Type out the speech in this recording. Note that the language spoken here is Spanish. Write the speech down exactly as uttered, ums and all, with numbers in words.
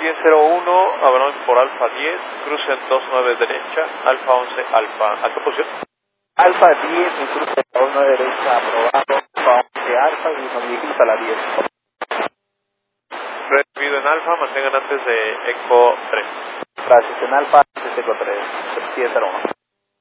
cien cero uno, Avalon por Alfa diez, crucen dos nueve derecha, Alfa once, Alfa, ¿a qué posición? Alfa diez, mi cruce dos nueve derecha, aprobado, Alfa once, Alfa y nos dirigimos a la diez. Recibido en Alfa, mantengan antes de Eco tres. Gracias, en Alfa, antes de Eco tres, cien cero uno.